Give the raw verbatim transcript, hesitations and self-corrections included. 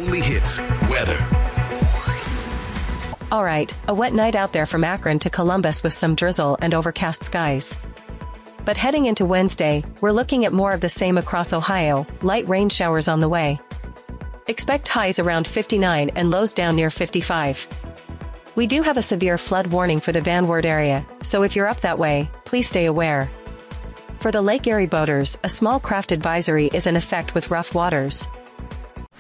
only hits, weather. All right, a wet night out there from Akron to Columbus with some drizzle and overcast skies. But heading into Wednesday, we're looking at more of the same across Ohio, light rain showers on the way. Expect highs around fifty-nine and lows down near fifty-five. We do have a severe flood warning for the Van Wert area, so if you're up that way, please stay aware. For the Lake Erie boaters, a small craft advisory is in effect with rough waters.